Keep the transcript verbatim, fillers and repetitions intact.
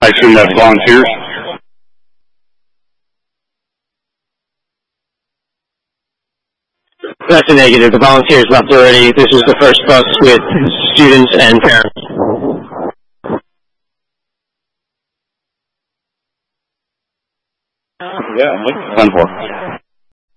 I assume that's volunteers? That's a negative. The volunteers left already. This is the first bus with students and parents. Yeah, I'm looking for.